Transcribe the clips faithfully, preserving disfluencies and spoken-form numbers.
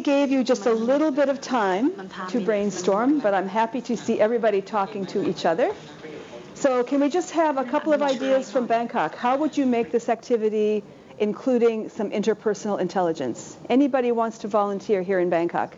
gave you just a little bit of time to brainstorm, but I'm happy to see everybody talking to each other. So can we just have a couple of ideas from Bangkok? How would you make this activity including some interpersonal intelligence? Anybody wants to volunteer here in Bangkok?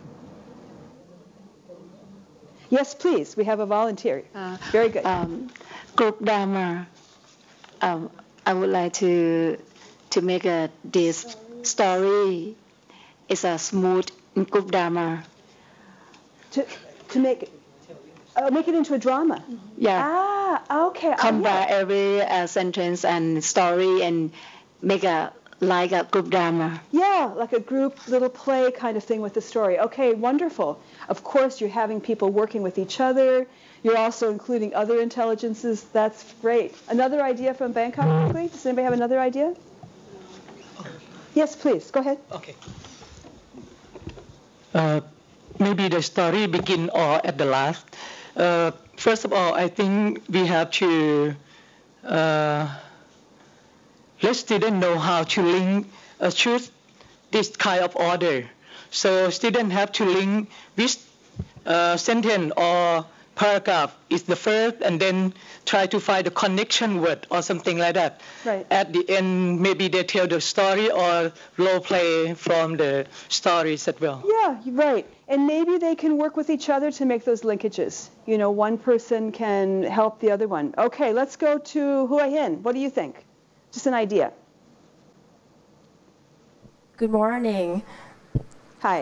Yes, please. We have a volunteer. Uh, Very good. Um, group drama. Um, I would like to to make a this story. It's a smooth group drama. To to make uh, make it into a drama. Yeah. Ah, okay. Combine uh, yeah. every uh, sentence and story and make a like a group drama. Yeah, like a group little play kind of thing with the story. Okay, wonderful. Of course, you're having people working with each other. You're also including other intelligences. That's great. Another idea from Bangkok, quickly? Does anybody have another idea? Yes, please. Go ahead. Okay. Uh, maybe the story begin or at the last. Uh, first of all, I think we have to uh, let students know how to link, uh, choose this kind of order. So students have to link which uh, sentence or paragraph is the first, and then try to find the connection word or something like that. Right. At the end, maybe they tell the story or role play from the stories as well. Yeah, right. And maybe they can work with each other to make those linkages. You know, one person can help the other one. Okay, let's go to Hua Hin. What do you think? Just an idea. Good morning. Hi.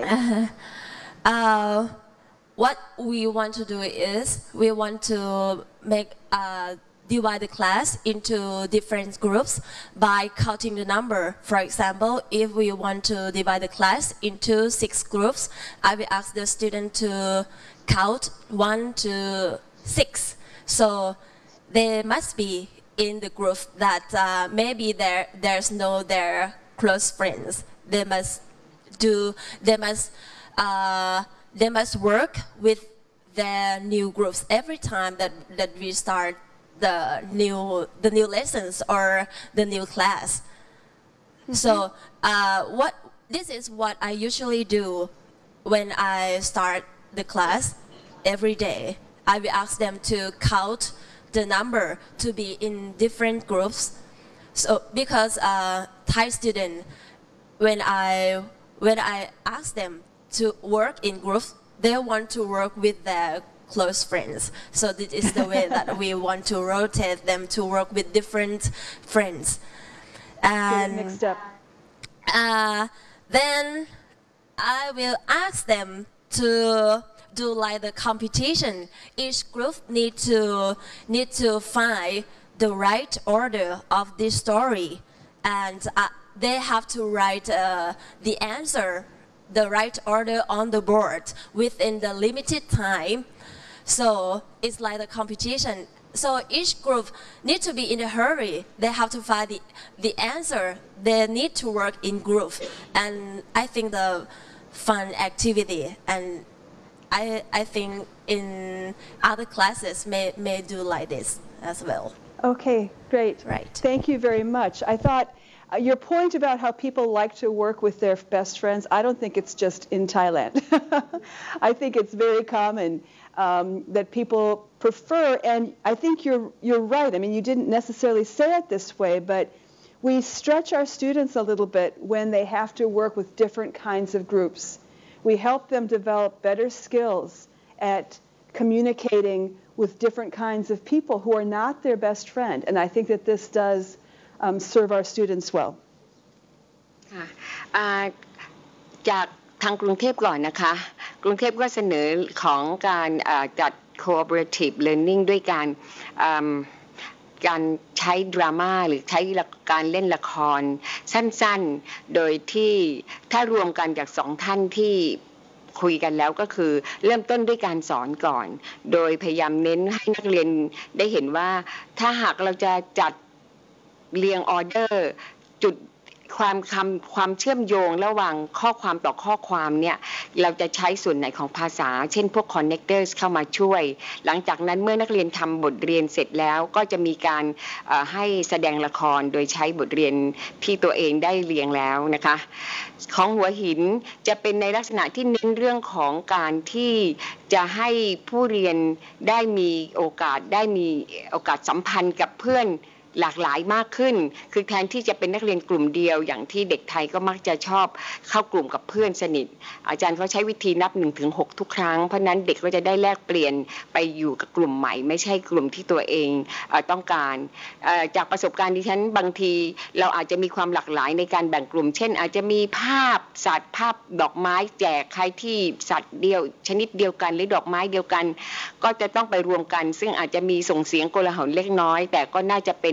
uh, what we want to do is we want to make uh, divide the class into different groups by counting the number. For example, if we want to divide the class into six groups, I will ask the student to count one to six. So they must be in the group that uh, maybe there there's no their close friends. They must do. They must. Uh, they must work with their new groups every time that that we start the new the new lessons or the new class. Mm-hmm. So uh, what this is what I usually do when I start the class every day. I will ask them to count the number to be in different groups. So because uh, Thai student, when I when I ask them to work in groups, they want to work with their close friends. So this is the way that we want to rotate them to work with different friends. And mixed up. Uh, then I will ask them to do like the competition. Each group need to need to find the right order of this story, and uh, they have to write uh, the answer, the right order on the board within the limited time. So it's like a competition. So each group need to be in a hurry. They have to find the, the answer. They need to work in group. And I think the fun activity, and I, I think in other classes may, may do like this as well. Okay, great. Right. Thank you very much. I thought Uh, your point about how people like to work with their best friends, I don't think it's just in Thailand. I think it's very common um, that people prefer, and I think you're, you're right. I mean, you didn't necessarily say it this way, but we stretch our students a little bit when they have to work with different kinds of groups. We help them develop better skills at communicating with different kinds of people who are not their best friend, and I think that this does Um, serve our students well. จากทางกรุงเทพก่อนนะคะกรุงเทพก็เสนอของการจัด cooperative learning ด้วยการการใช้ดราม่าหรือใช้การเล่นละครสั้นๆโดยที่ถ้ารวมกันจากสองท่านที่คุยกันแล้วก็คือเริ่มต้นด้วยการสอนก่อนโดยพยายามเน้นให้นักเรียนได้เห็นว่าถ้าหากเราจะจัดเรียงออเดอร์จุดความคำความเชื่อมโยงระหว่างข้อความต่อข้อความเนี่ยเราจะใช้ส่วนไหนของภาษาเช่นพวก connectors เข้ามาช่วยหลังจากนั้นเมื่อนักเรียนทำบทเรียนเสร็จแล้วก็จะมีการให้แสดงละครโดยใช้บทเรียนที่ตัวเองได้เรียนแล้วนะคะของหัวหินจะเป็นในลักษณะที่เน้นเรื่องของการที่จะให้ผู้เรียนได้มีโอกาสได้มีโอกาสสัมพันธ์กับเพื่อนหลากหลายมากขึ้นคือแทนที่จะเป็นนักเรียนกลุ่มเดียวอย่างที่เด็กไทยก็มักจะชอบเข้ากลุ่มกับเพื่อนสนิทอาจารย์เขาใช้วิธีนับ หนึ่งถึงหก ทุกครั้งเพราะนั้นเด็กก็จะได้แลกเปลี่ยนไปอยู่กับกลุ่มใหม่ไม่ใช่กลุ่มที่ตัวเองเอ่อต้องการเอ่อจากประสบการณ์ดิฉันบางทีเราอาจจะมีความหลากหลายในการแบ่งกลุ่มเช่นอาจจะมีภาพสัตว์ภาพดอกไม้แจกใครที่สัตว์เดียวชนิดเดียวกันหรือดอกไม้เดียวกันก็จะต้องไปรวมกันซึ่งอาจจะมีส่งเสียงโกลาหลเล็กน้อยแต่ก็น่าจะเป็น